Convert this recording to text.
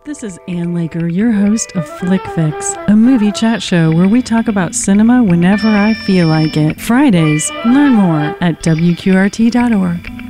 This is Ann Laker, your host of Flick Fix, a movie chat show where we talk about cinema whenever I feel like it. Fridays, learn more at WQRT.org.